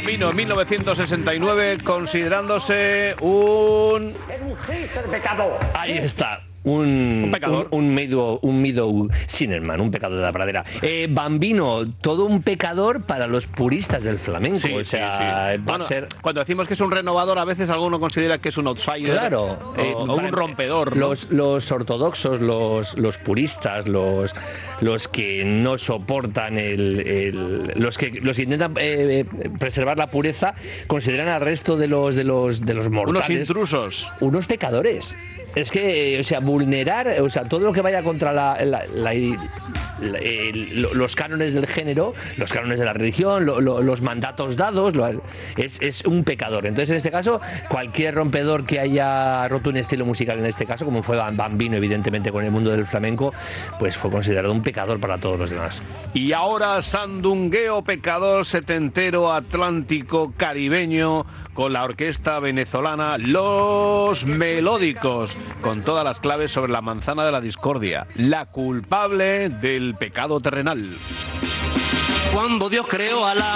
Bambino, en 1969, considerándose un... Es un gesto de pecado. Ahí está. Un pecador. Un Meadow Sinnerman, un pecador de la pradera. Bambino, todo un pecador para los puristas del flamenco. Sí, o sea, sí. va Bueno, a ser... cuando decimos que es un renovador, a veces alguno considera que es un outsider. Claro, o un rompedor, ¿no? Los ortodoxos, los puristas, los que no soportan los que intentan preservar la pureza, consideran al resto de los mortales Unos intrusos. unos pecadores. Es que, o sea, vulnerar, o sea, todo lo que vaya contra los cánones del género, los cánones de la religión, los mandatos dados, es un pecador. Entonces, en este caso, cualquier rompedor que haya roto un estilo musical, en este caso, como fue Bambino, evidentemente, con el mundo del flamenco, pues fue considerado un pecador para todos los demás. Y ahora sandungueo pecador setentero atlántico caribeño con la orquesta venezolana Los Melódicos, con todas las claves sobre la manzana de la discordia, la culpable del pecado terrenal. Cuando Dios creó a la